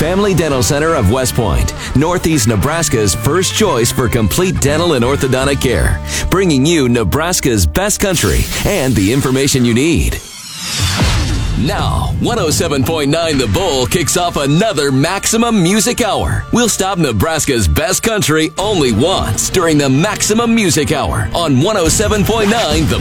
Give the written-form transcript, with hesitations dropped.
Family Dental Center of West Point, Northeast Nebraska's first choice for complete dental and orthodontic care, bringing you Nebraska's best country and the information you need. Now, 107.9 The Bull kicks off another Maximum Music Hour. We'll stop Nebraska's best country only once during the Maximum Music Hour on 107.9 The